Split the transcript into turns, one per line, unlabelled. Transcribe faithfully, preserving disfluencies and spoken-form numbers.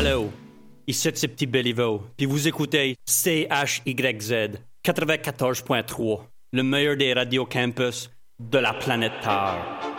Allô, ici c'est Petit Béliveau, puis vous écoutez C H Y Z quatre-vingt-quatorze point trois, le meilleur des radios campus de la planète Terre.